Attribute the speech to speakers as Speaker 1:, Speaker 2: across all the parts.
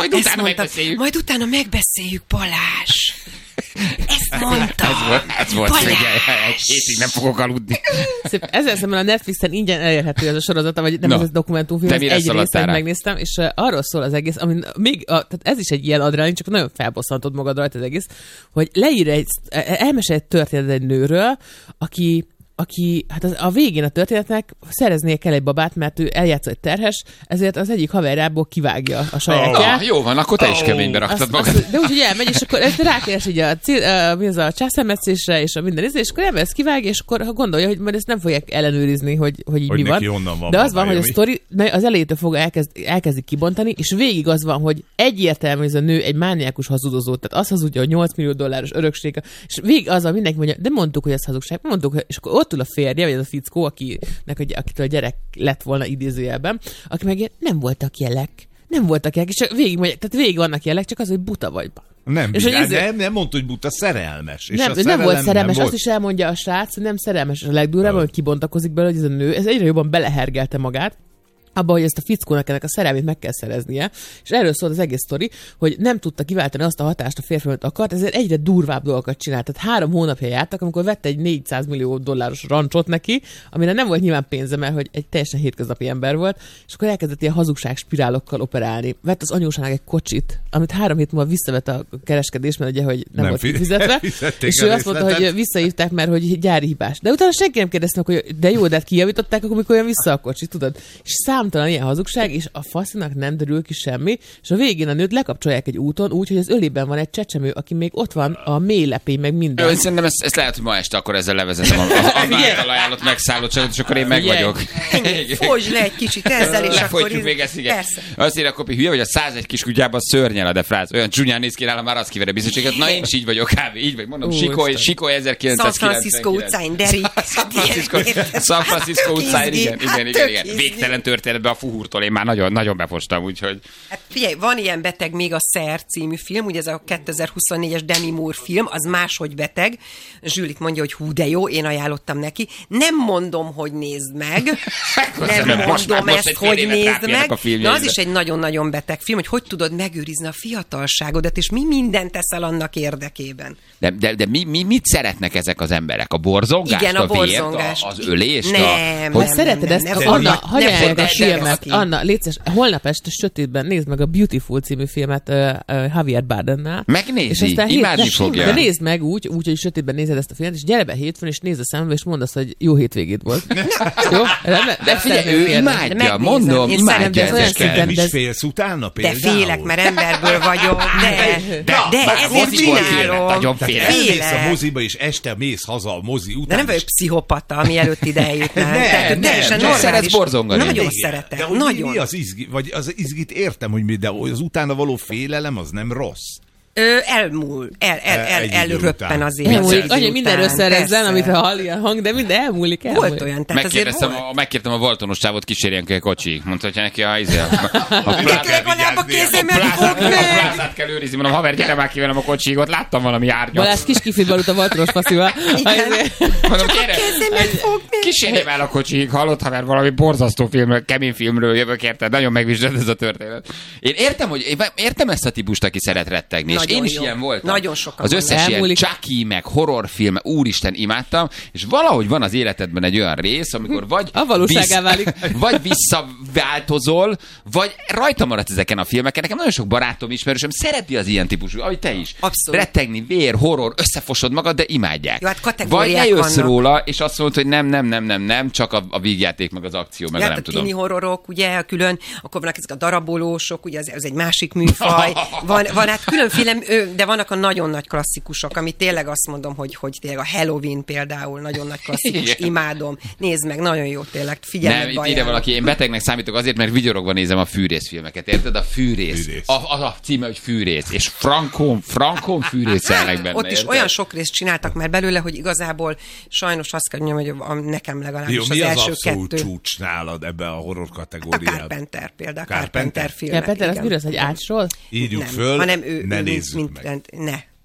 Speaker 1: Majd utána megbeszéljük, Balázs. Ezt mondta.
Speaker 2: Ez volt, figyelj, egy hétig nem fogok aludni.
Speaker 3: Szép, ezzel szemben a Netflixen ingyen elérhető ez a sorozata, vagy nem ez a dokumentumfilm, egy részt megnéztem, és arról szól az egész, ami még, tehát ez is egy ilyen adrenalin, csak nagyon felbosszantod magad rajta az egész, hogy elmesél egy történet egy nőről, aki hát a végén a történetnek szereznie kell egy babát, mert ő eljátsz egy terhes, ezért az egyik haverjából kivágja a sajátját.
Speaker 2: Jó van, akkor te is keménybe raktad magad.
Speaker 3: De úgy, hogy elmegy, és akkor rákeres így a császármetszésre, és a minden és akkor elvesz, kivágja, és akkor gondolja, hogy majd ezt nem fogják ellenőrizni, hogy így mi van. De az van, hogy a sztori az elejétől fog elkezdik kibontani, és végig az van, hogy egyértelmű, hogy ez a nő egy mániákus hazudozó, tehát az hazudja, hogy $8 millió örökség, és végig az van, mindenki mondja, de mondtuk, hogy ez hazugság, és akkor ott ül a férje, vagy ez a fickó, akitől a gyerek lett volna idézőjelben, aki meg nem voltak jelek, és csak végig vannak jelek, csak az, hogy buta vagy.
Speaker 4: Nem mondta, hogy buta, szerelmes. És
Speaker 3: nem volt szerelmes, azt is elmondja a srác, hogy nem szerelmes. A legdurvább, hogy kibontakozik belőle, hogy ez a nő, ez egyre jobban belehergelte magát, abban, hogy ezt a fickónak ennek a szerelmét meg kell szereznie, és erről szól az egész sztori, hogy nem tudta kiváltani azt a hatást a férfi, amit akart, ezért egyre durvább dolgokat csinált. Tehát 3 hónapja jártak, amikor vette egy $400 millió rancsot neki, amire nem volt nyilván pénze, mert hogy egy teljesen hétköznapi ember volt, és akkor elkezdett ilyen hazugság spirálokkal operálni. Vett az anyósának egy kocsit, amit 3 hét múlva visszavett a kereskedés, mert ugye, hogy nem volt fizetve, és ő azt mondta, hogy visszahívták, mert hogy gyári hibás. De utána senki nem kérdezte, hogy de jó, de hát kijavították, akkor mikor jön vissza a kocsi, tudod? És számtalan ilyen hazugság, és a faszinak nem derül ki semmi, és a végén a nőt lekapcsolják egy úton, úgy, hogy az ölében van egy csecsemő, aki még ott van, a mély lepény, meg minden.
Speaker 2: Szerintem ezt lehet, hogy ma este akkor ezzel levezetem az által ajánlott megszállottságot, és akkor én meg vagyok.
Speaker 1: Fogj le egy kicsit ezzel, és akkor
Speaker 2: még ezt, igen. Azt írja, Kopi, hülye vagy, a 101 kis kutyában szörnyel a defráz. Olyan csúnyán néz ki nálam, már azt kivere bizonységet. Na én is így vagyok, kb. Így vagy, mondom, Sikó 1999.
Speaker 1: San Francisco utcáin, Derry.
Speaker 2: San Francisco utcáin, igen. Végtelen történetben a fuhurtól én már nagyon befostam, úgyhogy...
Speaker 1: Hát figyelj, van ilyen beteg még a Szer című film, ugye ez a 2024-es Demi Moore film, az máshogy beteg. Zsűlit mondja, hogy hú, de jó, én ajánlottam neki. Nem mondom, hogy nézd meg. Nem mondom ezt, hogy nézd meg. De az is egy nagyon-nagyon beteg film, hogy tudod megőrizni a fiatalságodat, és mi mindent teszel annak érdekében.
Speaker 2: De mit szeretnek ezek az emberek? A borzongást,
Speaker 1: igen,
Speaker 2: a vért, az ölést?
Speaker 3: Hogy szereted ezt? Anna, hagyjál a filmet. Anna, létszes, holnap este sötétben nézd meg a Beautiful című filmet Javier Bardennel.
Speaker 2: Megnézi, imádni fogja.
Speaker 3: De nézd meg úgy, hogy sötétben nézed ezt a filmet, és gyere be hétfőn, és nézd a szembe, és mondd azt, hogy jó hétvégét volt. Jó?
Speaker 2: De figyelj, ő imádja, mondom, imádja ezeket.
Speaker 4: Nem is félsz utána például?
Speaker 1: De félek, mert emberből vagyok, de ezért csinálom.
Speaker 2: Nagyon félek.
Speaker 4: Elmész a moziba, és este mész haza a mozi után.
Speaker 1: De nem vagyok pszichopata, ami előtt ide eljutnál.
Speaker 2: Nem, szeretsz borzongani.
Speaker 1: Nagyon szeretem.
Speaker 4: De hogy mi az izgi? Vagy az izgit értem, hogy mi, de az utána való félelem az nem rossz.
Speaker 1: Elröppen az élet.
Speaker 3: Anya, mindenről szerezzen, amit hall ilyen hang, de minden elmúlik.
Speaker 1: Volt olyan, tehát azért
Speaker 2: megkértem a Voltonos csávot, kísérjen ki a kocsi. Mondta, hogy neki a
Speaker 1: legalább kézemet fog meg.
Speaker 2: A plázát kell őrizni. Mondom, haver, gyere már ki velem a kocsiig, ott láttam valami árnyat.
Speaker 3: Balázs kis kifitből a Voltonos passzival.
Speaker 2: Mondom, gyere, kísérjem el a kocsiig, hallott, haver, valami borzasztó film, kemény filmről jövök, érted? Nagyon megvizsgált ez a történet. Én értem ezt a típust, aki szeret rettegni. És én is ilyen voltam.
Speaker 1: Nagyon sokan.
Speaker 2: Az összes ilyen Chucky, meg horrorfilm, úristen, imádtam, és valahogy van az életedben egy olyan rész, amikor vagy
Speaker 3: a valóságá válik.
Speaker 2: Vagy visszaváltozol, vagy rajta maradsz ezeken a filmeken. Nekem nagyon sok barátom, ismerősöm szereti az ilyen típusú, ahogy te is.
Speaker 1: Abszolút.
Speaker 2: Rettegni, vér, horror, összefosod magad, de imádják.
Speaker 1: Jó, hát kategóriák
Speaker 2: vagy lejössz
Speaker 1: vannak
Speaker 2: róla, és azt mondod, hogy nem, csak a vígjáték, meg az akció, meg nem tudom.
Speaker 1: A tini horrorok, ugye, külön, akkor vannak ezek a darabolósok, ugye ez egy másik műfaj. Van hát különféle, de vannak a nagyon nagy klasszikusok, ami tényleg azt mondom, hogy tényleg a Halloween például nagyon nagy klasszikus, imádom. Nézd meg, nagyon jó tényleg, figyelj.
Speaker 2: Nem, itt ide valaki, én betegnek számítok azért, mert vigyorogva nézem a fűrészfilmeket, érted? A fűrész. A címe, hogy fűrész. És frankon fűrészelnek benne.
Speaker 1: Ott is olyan sok részt csináltak már belőle, hogy igazából sajnos azt kell mondjam, hogy nekem legalábbis
Speaker 4: jó,
Speaker 1: az
Speaker 4: mi
Speaker 1: első
Speaker 4: abszolút
Speaker 1: kettő.
Speaker 4: Csúcs nálad ebbe a horror kategóriában?
Speaker 1: A Carpenter például. Carpenter filmek.
Speaker 3: Carpenter, az miről az, egy ácsról?
Speaker 4: Írjuk föl,
Speaker 1: hanem ő,
Speaker 4: ne nézzük meg.
Speaker 1: Ne.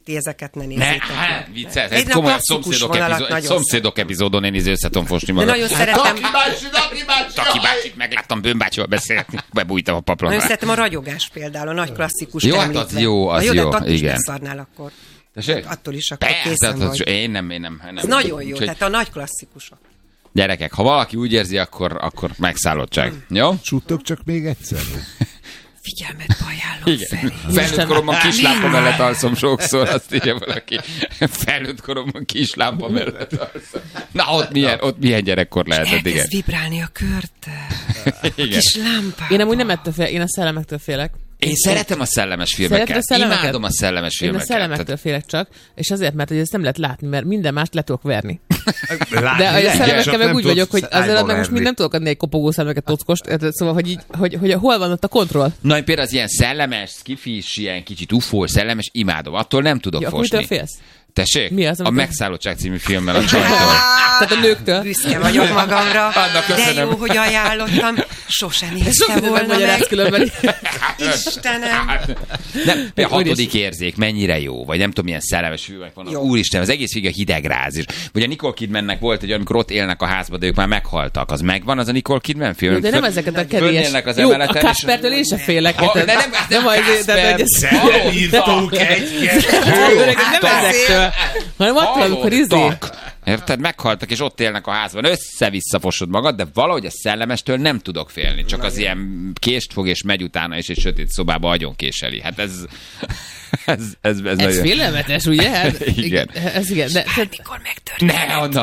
Speaker 1: ti ezeket ne nézzétek.
Speaker 2: Ne, vicces.
Speaker 1: Egy
Speaker 2: Egy komoly
Speaker 1: klasszikus vonalat nagyon
Speaker 2: szomszédok epizódon én össze tudom fosni magam.
Speaker 1: De nagyon szeretem.
Speaker 2: Taki bácsit megláttam bőmbácsival beszélni, bebújtam a paplon.
Speaker 1: Nagyon szeretem a ragyogás például, a nagy klasszikus
Speaker 2: Jó, hát
Speaker 1: említve.
Speaker 2: az jó, az
Speaker 1: jó.
Speaker 2: jó,
Speaker 1: De is
Speaker 2: igen.
Speaker 1: beszarnál akkor.
Speaker 2: Tessék?
Speaker 1: Attól is akkor
Speaker 2: Persze,
Speaker 1: készen vagy.
Speaker 2: én nem.
Speaker 1: Ez nagyon jó,
Speaker 2: Úgyhogy,
Speaker 1: tehát a nagy klasszikusok.
Speaker 2: gyerekek, ha valaki úgy érzi, akkor megszállottság. Jó?
Speaker 4: Csuttok csak még egyszer.
Speaker 1: Figyelmetbe ajánlom,
Speaker 2: Igen.
Speaker 1: Feri.
Speaker 2: Felnőtt koromban kislámpa mellett alszom sokszor, azt írja valaki. Felnőtt koromban kislámpa mellett alszom. Na, ott milyen gyerekkor lehetett, igen.
Speaker 1: Elkezd vibrálni a körte.
Speaker 2: Igen.
Speaker 1: Kis lámpában.
Speaker 3: Én amúgy nem ettől félek, én a szellemektől félek.
Speaker 2: Én szeretem a szellemes filmeket.
Speaker 3: Szereted a szellemeket?
Speaker 2: Imádom a szellemes
Speaker 3: Én a
Speaker 2: filmeket.
Speaker 3: szellemektől félek csak, és azért, mert hogy ezt nem lehet látni, mert minden mást le tudok verni.
Speaker 4: Látni
Speaker 3: De a
Speaker 4: lehet,
Speaker 3: szellemekkel
Speaker 4: csak
Speaker 3: meg
Speaker 4: nem
Speaker 3: úgy
Speaker 4: tudsz
Speaker 3: vagyok, hogy
Speaker 4: ágyba
Speaker 3: azért meg most
Speaker 4: verni.
Speaker 3: nem tudok adni egy kopogó szemeket tockost, szóval, hogy, így, hogy hol van ott a kontroll.
Speaker 2: Na, én például az ilyen szellemes, skifis, ilyen kicsit ufó, szellemes, imádom. Attól nem tudok
Speaker 3: Ja, akkor
Speaker 2: fosni.
Speaker 3: mitől félsz?
Speaker 2: Tessék?
Speaker 3: Mi az,
Speaker 2: A
Speaker 3: amikor-
Speaker 2: Megszállottság című filmmel a csajtól.
Speaker 3: Tehát a nőktől.
Speaker 1: Büszke vagyok magamra.
Speaker 2: Annak
Speaker 1: De
Speaker 2: köszönöm.
Speaker 1: jó, hogy ajánlottam. Sose nézte volna
Speaker 3: Magyaráz
Speaker 1: meg.
Speaker 3: különben.
Speaker 1: Istenem.
Speaker 2: Nem, a hatodik érzék, mennyire jó, vagy nem tudom, milyen szellemes filmek vannak.
Speaker 1: Jó.
Speaker 2: Úristen, az egész végig a hidegráz is. Vagy a Nicole Kidmannek volt egy, amikor ott élnek a házban, de ők már meghaltak. Az megvan, az a Nicole Kidman film?
Speaker 3: De nem ezeket a kedélyes.
Speaker 2: Fönnélnek az
Speaker 3: Jó, a
Speaker 2: emeleten, és-
Speaker 3: Kaspertől én se félek.
Speaker 2: Ha,
Speaker 3: tehát-
Speaker 2: nem
Speaker 3: azért, tehát, hogy ez-
Speaker 4: Írtunk egy-kettőt.
Speaker 3: Öregek, nem ezektől, hanem attól, amikor
Speaker 2: Érted? Meghaltak, és ott élnek a házban. Össze-vissza fosod magad, de valahogy a szellemestől nem tudok félni. Csak az ilyen kést fog, és megy utána, és egy sötét szobába agyon késeli. Hát ez
Speaker 3: Ez
Speaker 2: nagyon...
Speaker 3: félelmetes, ugye? Hát,
Speaker 2: Igen.
Speaker 3: Ez igen, de...
Speaker 1: Mikor megtörtént?
Speaker 2: Ne, Anna!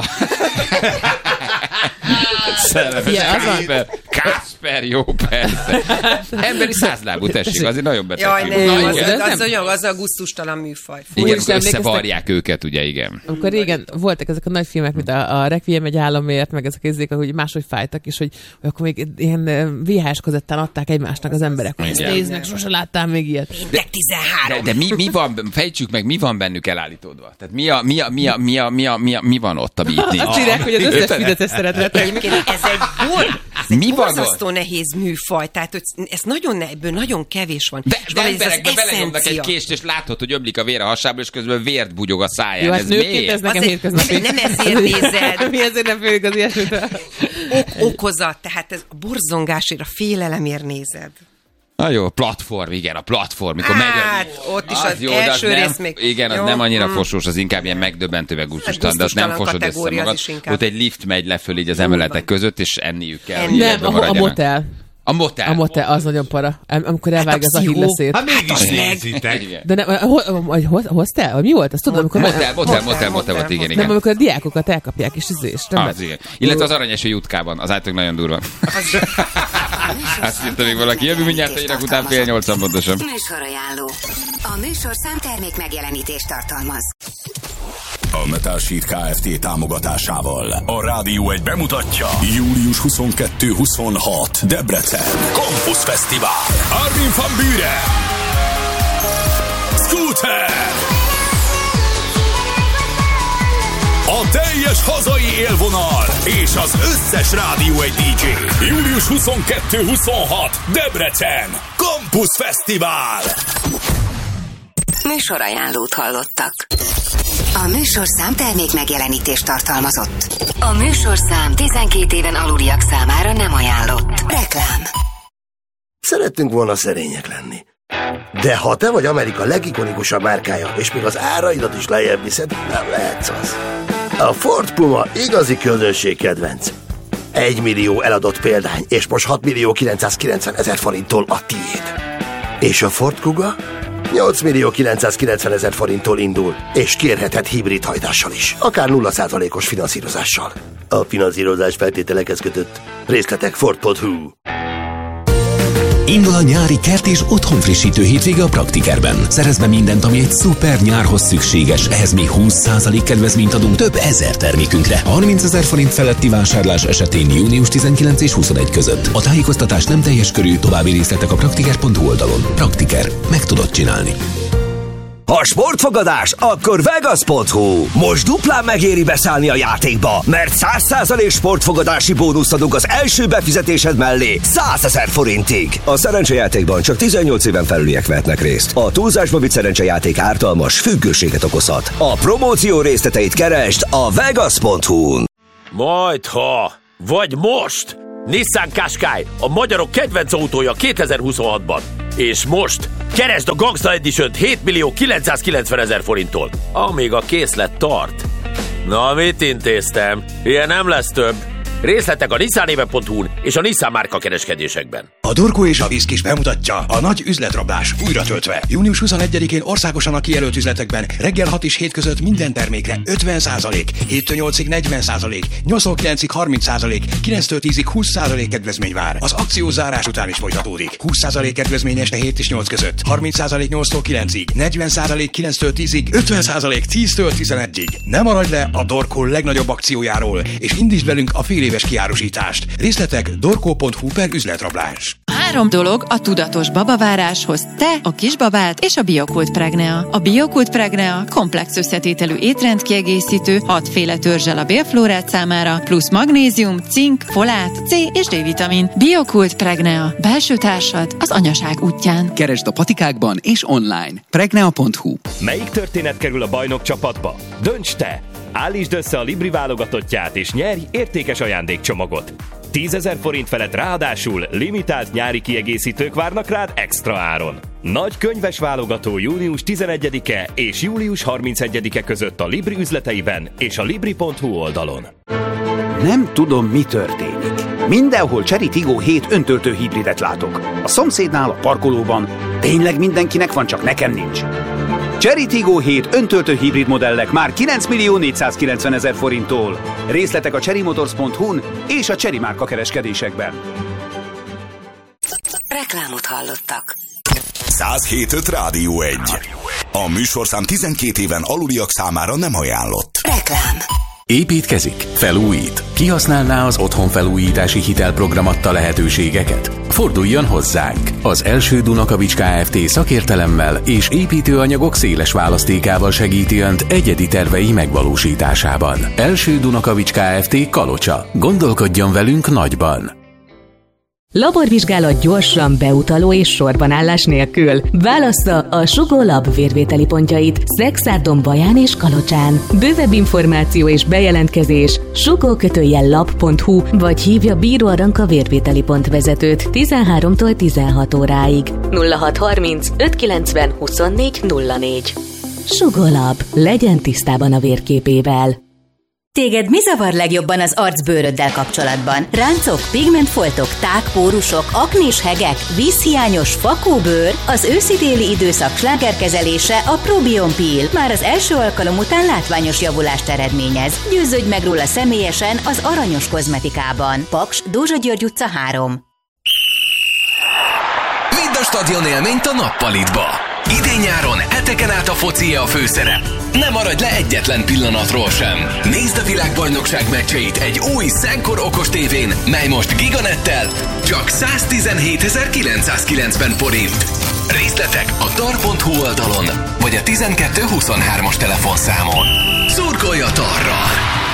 Speaker 2: Szellemes
Speaker 3: Ja, az van.
Speaker 2: Kásper, jó, persze. Emberi százlábú, tessék, azért nagyon beteg
Speaker 1: Jaj,
Speaker 2: film.
Speaker 1: nem,
Speaker 2: Na,
Speaker 1: az,
Speaker 2: igen.
Speaker 1: az a gusztustalan műfaj.
Speaker 2: Igen,
Speaker 3: Úgy is
Speaker 2: amikor
Speaker 3: emlékeztek-
Speaker 2: összevarják őket, ugye, igen.
Speaker 3: Amikor régen voltak ezek a nagy filmek, mint a Requiem egy államért, meg ezek érzék, hogy máshogy fájtak, és hogy akkor még ilyen VHS kazettán adták egymásnak az emberek, hogy ezt
Speaker 2: Igen.
Speaker 3: nézd meg, sose láttál még ilyet.
Speaker 1: Mindeg 13.
Speaker 2: De mi van, fejtsük meg, mi van bennük elállítódva? Tehát mi van ott a beatnél?
Speaker 3: Azt írják, hogy az összes
Speaker 2: Érted?
Speaker 3: Fideszes szeret retegni.
Speaker 1: Ez egy
Speaker 2: Mi van
Speaker 1: borzasztó nehéz műfaj, tehát hogy ez ebből nagyon kevés van.
Speaker 2: De
Speaker 1: És valahogy ez az
Speaker 2: emberekbe belenyomnak egy
Speaker 1: eszencia.
Speaker 2: kést, és látod, hogy ömlik a vér a hasából, és közben vért bugyog a száján.
Speaker 3: Jó, hát
Speaker 2: Ez
Speaker 3: nőként
Speaker 2: miért?
Speaker 3: ez nekem
Speaker 1: Azért-
Speaker 3: hétköznapi.
Speaker 1: nem ezért nézed.
Speaker 3: Mi ezért nem félünk az ilyesmitől.
Speaker 1: Okozat, tehát ez a borzongásért, a félelemért nézed.
Speaker 2: Na jó, platform, igen, a platform. Mikor
Speaker 1: Hát,
Speaker 2: megy
Speaker 1: ott is az
Speaker 2: jó, de
Speaker 1: első
Speaker 2: nem,
Speaker 1: rész még-
Speaker 2: igen, az
Speaker 1: jó,
Speaker 2: nem annyira fosós, az inkább ilyen megdöbbentően gusztustalan, de azt nem
Speaker 1: gusztustalan
Speaker 2: fosod össze
Speaker 1: kategória az
Speaker 2: magad.
Speaker 1: is inkább.
Speaker 2: Ott egy lift megy leföl így az emeletek között, és enniük kell. hogy
Speaker 1: Nem,
Speaker 2: életben
Speaker 3: Nem, a
Speaker 2: maradjanak.
Speaker 3: motel.
Speaker 2: A motel.
Speaker 3: A motel, az nagyon para. Amikor elvág az a
Speaker 1: pszichó.
Speaker 3: hilleszét.
Speaker 4: Hát mégis
Speaker 1: az meg.
Speaker 4: nézitek.
Speaker 2: Igen.
Speaker 3: De nem, hostel? Vagy mi volt? Azt tudom, amikor...
Speaker 2: Motel volt, igen,
Speaker 3: Nem,
Speaker 2: igen.
Speaker 3: amikor a diákokat elkapják, és nem
Speaker 2: Az, igen. Illetve az Aranyeső jutkában, az általában nagyon durva. Azt írta még valaki, jövő mindjárt egyre után 7:30 pontosan.
Speaker 5: Műsorajánló. A műsorszám termék megjelenítést tartalmaz.
Speaker 6: A Metal Sheet Kft. Támogatásával a Rádió egy bemutatja július 22-26 Debrecen Campus Fesztivál. Armin van Buuren, Scooter, a teljes hazai élvonal és az összes Rádió egy DJ. Július 22-26 Debrecen Campus Fesztivál.
Speaker 5: Műsorajánlót hallottak. A műsorszám termék megjelenítést tartalmazott. A műsorszám 12 éven aluliak számára nem ajánlott. Reklám.
Speaker 7: Szerettünk volna szerények lenni. De ha te vagy Amerika legikonikusabb márkája, és még az áraidat is lejjebb viszed, nem lehetsz az. A Ford Puma igazi közönség kedvenc. 1 millió eladott példány, és most 6 millió 990 000 forinttól a tiéd. És a Ford Kuga? 8 millió 990 000 forinttól indul, és kérheted hibrid hajtással is, akár 0%-os finanszírozással. A finanszírozás feltételekhez kötött. Részletek Ford.hu.
Speaker 8: Indul a nyári kert és otthonfrissítő hétvége a Praktikerben. Szerezd be mindent, ami egy szuper nyárhoz szükséges. Ehhez még 20% kedvezményt adunk több ezer termékünkre. 30 000 forint feletti vásárlás esetén június 19 és 21 között. A tájékoztatás nem teljes körű, további részletek a praktiker.hu oldalon. Praktiker. Meg tudod csinálni.
Speaker 9: Ha sportfogadás, akkor Vegas.hu. Most duplán megéri beszállni a játékba, mert 100% sportfogadási bónuszt adunk az első befizetésed mellé 100 000 forintig. A szerencsejátékban csak 18 éven felüliek vehetnek részt. A túlzásba vitt szerencsejáték ártalmas, függőséget okozhat. A promóció részleteit keresd a Vegas.hu-n.
Speaker 10: Majdha, vagy most! Nissan Qashqai, a magyarok kedvenc autója 2026-ban. És most keresd a Gangsta Edition-t 7.990.000 forinttól, amíg a készlet tart. Na, mit intéztem? Ilyen nem lesz több. Részletek a nissanéve.hu-n és a Nissan márka kereskedésekben.
Speaker 11: A Dorko és a Viszkis bemutatja a nagy üzletrablás újra töltve. Június 21-én országosan a kijelölt üzletekben reggel 6 és 7 között minden termékre 50%, 7-től 8-ig 40%, 8-tól 9-ig 30%, 9-től 10-ig 20% kedvezmény vár. Az akció zárás után is folytatódik. 20% kedvezmény este 7 és 8 között, 30% 8-tól 9-ig, 40% 9-től 10-ig, 50% 10-től 11-ig. Ne maradj le a Dorko legnagyobb akciójáról, és indítsd velünk a fél éves kiárusítást. Részletek dorko.hu/üzletrablás.
Speaker 12: 3 dolog a tudatos babaváráshoz: te, a kisbabád és a Biokult Pregnea. A Biokult Pregnea komplex összetételű étrendkiegészítő, 6 féle törzsel a bélflórát számára, plusz magnézium, cink, folát, C és D-vitamin. Biokult Pregnea. Belső társad az anyaság útján.
Speaker 13: Keresd a patikákban és online. Pregnea.hu.
Speaker 14: Melyik történet kerül a bajnok csapatba? Dönts te! Állítsd össze a Libri válogatottját és nyerj értékes ajándékcsomagot. 10 000 forint felett ráadásul limitált nyári kiegészítők várnak rád extra áron. Nagy könyves válogató június 11-e és július 31-e között a Libri üzleteiben és a libri.hu oldalon.
Speaker 15: Nem tudom, mi történik. Mindenhol Chery Tiggo 7 öntöltő hibridet látok. A szomszédnál, a parkolóban. Tényleg mindenkinek van, csak nekem nincs. Chery Tiggo 7 öntöltő hibrid modellek már 9.490.000 forinttól. Részletek a cherrymotors.hu-n és a Chery márka kereskedésekben.
Speaker 5: Reklámot hallottak.
Speaker 6: 107.5 Rádió 1. A műsorszám 12 éven aluliak számára nem ajánlott.
Speaker 5: Reklám.
Speaker 8: Építkezik, felújít. Kihasználná az otthonfelújítási hitelprogram adta lehetőségeket? Forduljon hozzánk! Az Első Dunakavics Kft. Szakértelemmel és építőanyagok széles választékával segíti Önt egyedi tervei megvalósításában. Első Dunakavics Kft. Kalocsa. Gondolkodjon velünk nagyban!
Speaker 16: Laborvizsgálat gyorsan, beutaló és sorbanállás nélkül. Válassza a Sugó Lab vérvételi pontjait Szexárdon, Baján és Kalocsán. Bővebb információ és bejelentkezés sugó-lab.hu vagy hívja Bíró Aranka vérvételi pont vezetőt 13-tól 16 óráig. 0630 590 24 04. Sugó Lab. Legyen tisztában a vérképével.
Speaker 17: Téged mi zavar legjobban az arcbőröddel kapcsolatban? Ráncok, pigmentfoltok, tágpórusok, aknés hegek, vízhiányos fakóbőr? Az őszi-téli időszak slágerkezelése a Probion Peel. Már az első alkalom után látványos javulást eredményez. Győződj meg róla személyesen az Aranyos kozmetikában. Paks, Dózsa György utca 3.
Speaker 8: Vidd a stadion élményt a Nappalitba. Idén-nyáron heteken át a focie a főszerep. Ne maradj le egyetlen pillanatról sem. Nézd a világbajnokság meccseit egy új Szenkor okos tévén, mely most Giganettel csak 117.990 forint. Részletek a tar.hu oldalon, vagy a 1223-as telefonszámon. Szurkolj a Tarral!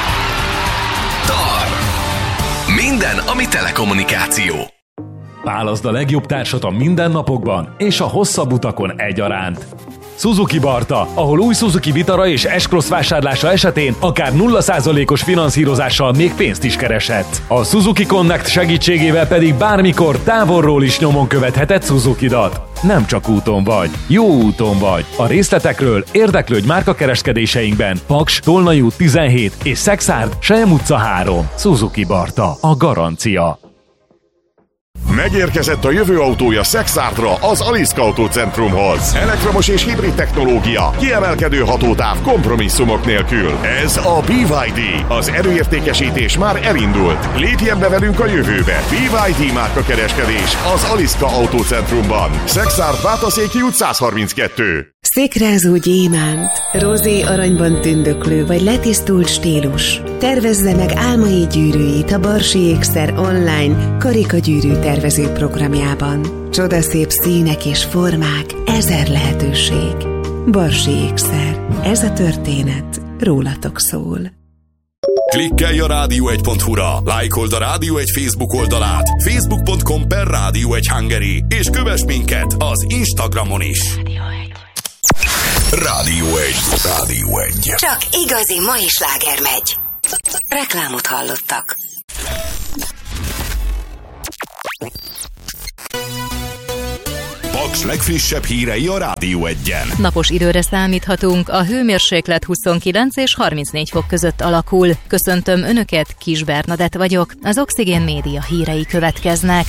Speaker 8: Tar. Minden, ami telekommunikáció.
Speaker 18: Válaszd a legjobb társat a mindennapokban és a hosszabb utakon egyaránt. Suzuki Barta, ahol új Suzuki Vitara és S-Cross vásárlása esetén akár 0%-os finanszírozással még pénzt is kereshetsz. A Suzuki Connect segítségével pedig bármikor távolról is nyomon követheted Suzukidat. Nem csak úton vagy, jó úton vagy. A részletekről érdeklődj márkakereskedéseinkben. Paks, Tolnai út 17 és Szexárd, Selyem utca 3. Suzuki Barta, a garancia.
Speaker 19: Megérkezett a jövő autója Szexárdra, az Aliszka Autócentrumhoz. Elektromos és hibrid technológia, kiemelkedő hatótáv kompromisszumok nélkül. Ez a BYD. Az erőértékesítés már elindult. Lépjen be velünk a jövőbe. BYD márkakereskedés az Aliszka Autócentrumban. Szexárd, Bátaszéki út 132.
Speaker 20: Szikrázó gyémánt, rozé aranyban tündöklő vagy letisztult stílus. Tervezze meg álmai gyűrűit a Barsi Ékszer online karikagyűrű tervező programjában. Csodaszép színek és formák, 1000 lehetőség. Barsi Ékszer. Ez a történet rólatok szól.
Speaker 6: Klikkelj a rádió1.hu-ra, lájkold a Rádió 1 Facebook oldalát, facebook.com/Rádió1 és kövess minket az Instagramon is. Rádió 1.
Speaker 5: Csak igazi mai sláger megy. Reklámot hallottak.
Speaker 6: Paks legfrissebb hírei a Rádió 1-en.
Speaker 21: Napos időre számíthatunk, a hőmérséklet 29 és 34 fok között alakul. Köszöntöm Önöket, Kis Bernadett vagyok, az Oxigén Média hírei következnek.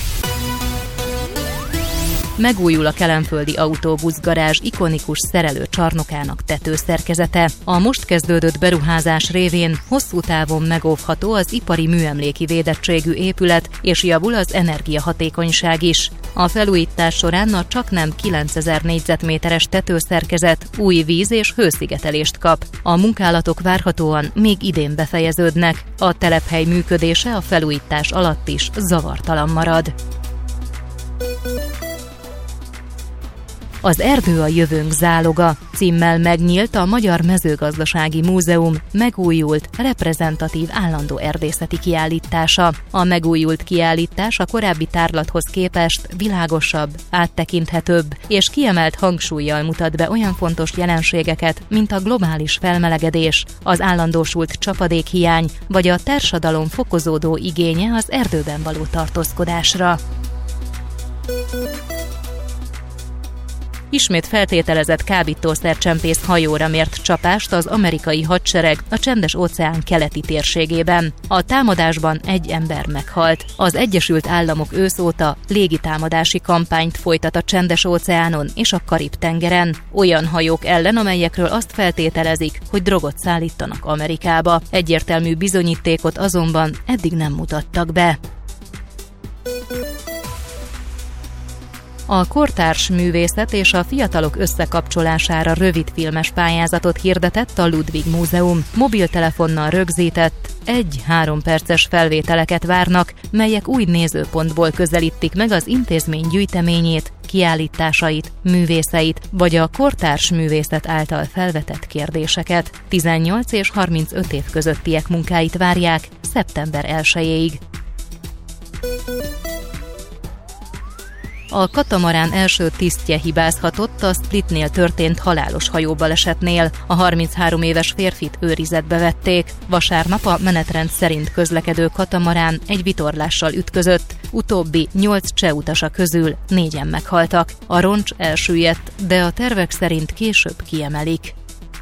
Speaker 21: Megújul a kelenföldi autóbuszgarázs ikonikus szerelő csarnokának tetőszerkezete. A most kezdődött beruházás révén hosszú távon megóvható az ipari műemléki védettségű épület, és javul az energiahatékonyság is. A felújítás során a csaknem 9000 négyzetméteres tetőszerkezet új víz- és hőszigetelést kap. A munkálatok várhatóan még idén befejeződnek. A telephely működése a felújítás alatt is zavartalan marad. Az erdő a jövőnk záloga címmel megnyílt a Magyar Mezőgazdasági Múzeum megújult, reprezentatív állandó erdészeti kiállítása. A megújult kiállítás a korábbi tárlathoz képest világosabb, áttekinthetőbb és kiemelt hangsúllyal mutat be olyan fontos jelenségeket, mint a globális felmelegedés, az állandósult csapadékhiány vagy a társadalom fokozódó igénye az erdőben való tartózkodásra. Ismét feltételezett kábítószercsempész hajóra mért csapást az amerikai hadsereg a Csendes-óceán keleti térségében. A támadásban egy ember meghalt. Az Egyesült Államok ősz óta légitámadási kampányt folytat a Csendes-óceánon és a Karib-tengeren, olyan hajók ellen, amelyekről azt feltételezik, hogy drogot szállítanak Amerikába. Egyértelmű bizonyítékot azonban eddig nem mutattak be. A kortárs művészet és a fiatalok összekapcsolására rövidfilmes pályázatot hirdetett a Ludwig Múzeum. Mobiltelefonnal rögzített 1-3 perces felvételeket várnak, melyek új nézőpontból közelítik meg az intézmény gyűjteményét, kiállításait, művészeit, vagy a kortárs művészet által felvetett kérdéseket. 18 és 35 év közöttiek munkáit várják szeptember 1-ig. A katamarán első tisztje hibázhatott a Splitnél történt halálos hajóbalesetnél. A 33 éves férfit őrizetbe vették. Vasárnap a menetrend szerint közlekedő katamarán egy vitorlással ütközött. Utóbbi 8 cseh utasa közül 4-en meghaltak. A roncs elsüllyedt, de a tervek szerint később kiemelik.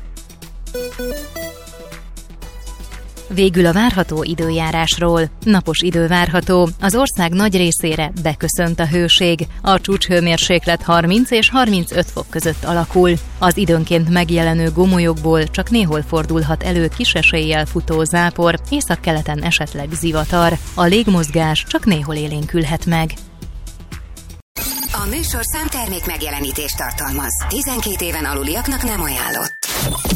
Speaker 21: Végül a várható időjárásról. Napos idő várható, az ország nagy részére beköszönt a hőség. A csúcshőmérséklet 30 és 35 fok között alakul. Az időnként megjelenő gomolyokból csak néhol fordulhat elő kis eséllyel futó zápor, északkeleten esetleg zivatar. A légmozgás csak néhol élénkülhet meg.
Speaker 5: A műsorszám termék megjelenítést tartalmaz. 12 éven aluliaknak nem ajánlott.